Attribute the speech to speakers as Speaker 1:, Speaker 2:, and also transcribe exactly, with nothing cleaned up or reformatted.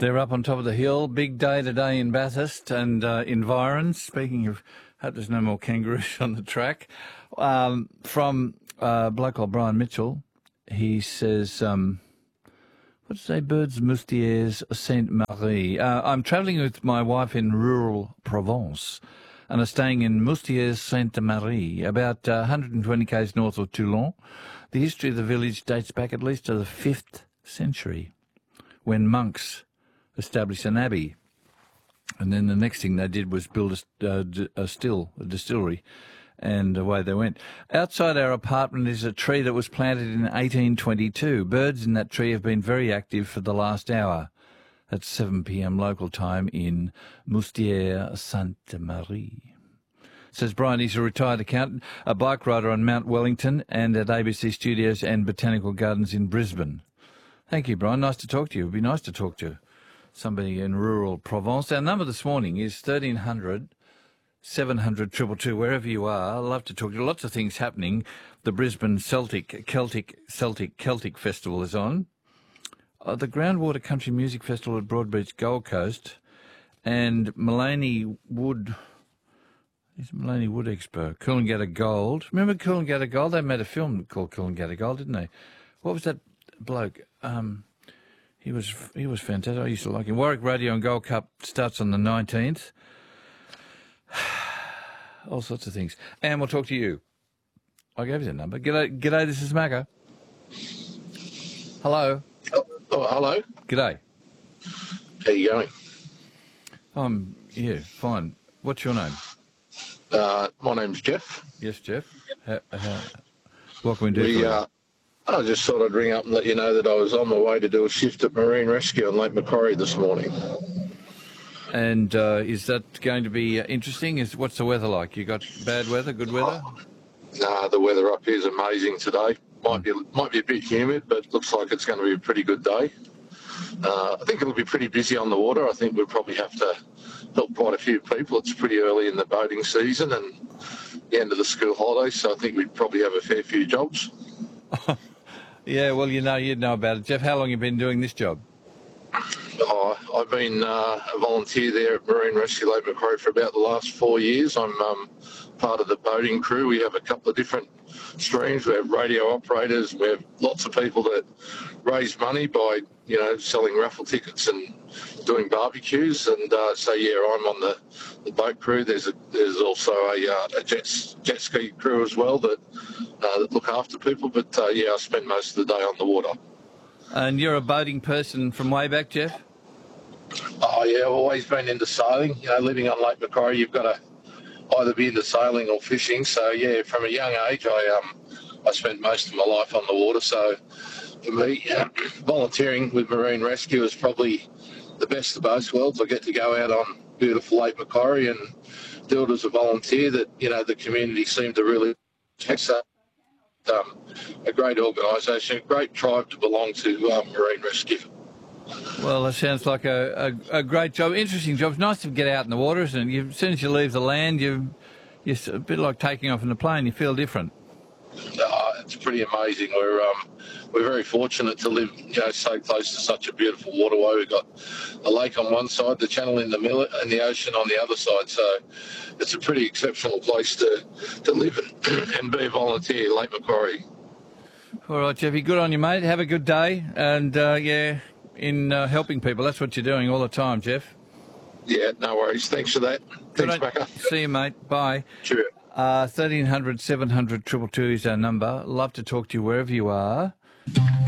Speaker 1: They're up on top of the hill. Big day today in Bathurst and uh, environs. Speaking of, hope there's no more kangaroos on the track. Um, from uh, a bloke called Brian Mitchell, he says, um, what did I say, Birds Moustiers Sainte Marie. Uh, I'm travelling with my wife in rural Provence and are staying in Moustiers Sainte Marie, about uh, one hundred twenty k's north of Toulon. The history of the village dates back at least to the fifth century, when monks established an abbey. And then the next thing they did was build a, uh, a still, a distillery, and away they went. Outside our apartment is a tree that was planted in eighteen twenty-two. Birds in that tree have been very active for the last hour. At seven p m local time in Moustiers Sainte Marie. Says Brian, he's a retired accountant, a bike rider on Mount Wellington and at A B C Studios and Botanical Gardens in Brisbane. Thank you, Brian. Nice to talk to you. It would be nice to talk to somebody in rural Provence. Our number this morning is thirteen hundred, seven hundred, two two two, wherever you are. I'd love to talk to you. Lots of things happening. The Brisbane Celtic, Celtic, Celtic, Celtic Festival is on. Uh, the Groundwater Country Music Festival at Broadbeach, Gold Coast, and Mullaney Wood, is Mullaney Wood Expo, Coolangatta Gold. Remember Coolangatta Gold? They made a film called Coolangatta Gold, didn't they? What was that bloke? Um, he was he was fantastic. I used to like him. Warwick Radio and Gold Cup starts on the nineteenth. All sorts of things. And we'll talk to you. I gave you the number. G'day, g'day, this is Macca. Hello.
Speaker 2: Oh, hello.
Speaker 1: G'day.
Speaker 2: How you going?
Speaker 1: Um, yeah, fine. What's your name?
Speaker 2: Uh, my name's Jeff.
Speaker 1: Yes, Jeff. How, how, what can we do
Speaker 2: we,
Speaker 1: for you?
Speaker 2: uh, I just thought I'd ring up and let you know that I was on my way to do a shift at Marine Rescue on Lake Macquarie this morning.
Speaker 1: And uh, is that going to be uh, interesting? Is What's the weather like? You got bad weather, good weather?
Speaker 2: Oh, nah, the weather up here is amazing today. Might be might be a bit humid, but looks like it's going to be a pretty good day. Uh, I think it'll be pretty busy on the water. I think we'll probably have to help quite a few people. It's pretty early in the boating season and the end of the school holidays, so I think we'd probably have a fair few jobs.
Speaker 1: Yeah, well, you know, you'd know about it. Jeff, how long have you been doing this job?
Speaker 2: Oh, I've been uh, a volunteer there at Marine Rescue Lake Macquarie for about the last four years. I'm um, part of the boating crew. We have a couple of different streams. We have radio operators. We have lots of people that raise money by, you know, selling raffle tickets and doing barbecues. And uh, so, yeah, I'm on the, the boat crew. There's a, there's also a, uh, a jet, jet ski crew as well that, uh, that look after people. But, uh, yeah, I spend most of the day on the water.
Speaker 1: And you're a boating person from way back, Jeff?
Speaker 2: Oh, yeah, I've always been into sailing. You know, living on Lake Macquarie, you've got to either be into sailing or fishing. So, yeah, from a young age, I um, I spent most of my life on the water. So, for me, uh, volunteering with Marine Rescue is probably the best of both worlds. I get to go out on beautiful Lake Macquarie and do it as a volunteer that, you know, the community seemed to really take. So, um, a great organisation, a great tribe to belong to, um, Marine Rescue.
Speaker 1: Well, that sounds like a, a, a great job, interesting job. It's nice to get out in the water, isn't it? You, as soon as you leave the land, you, you're a bit like taking off in a plane. You feel different.
Speaker 2: Uh, it's pretty amazing. We're um, we're very fortunate to live, you know, so close to such a beautiful waterway. We've got a lake on one side, the channel in the middle, and the ocean on the other side. So it's a pretty exceptional place to, to live and, and be a volunteer, Lake Macquarie.
Speaker 1: All right, Jeffy, good on you, mate. Have a good day. And, uh, yeah, in uh, helping people, that's what you're doing all the time, Jeff.
Speaker 2: Yeah, no worries. Thanks for that. Thanks, Macca.
Speaker 1: See you, mate. Bye.
Speaker 2: Sure.
Speaker 1: Uh, thirteen hundred, seven hundred, two two two is our number. Love to talk to you wherever you are.